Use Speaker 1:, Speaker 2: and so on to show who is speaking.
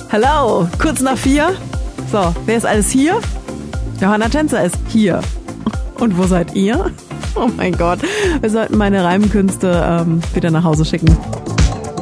Speaker 1: Hello, kurz nach 4. So, wer ist alles hier? Johanna Tänzer ist hier. Und wo seid ihr? Oh mein Gott, wir sollten meine Reimkünste wieder nach Hause schicken.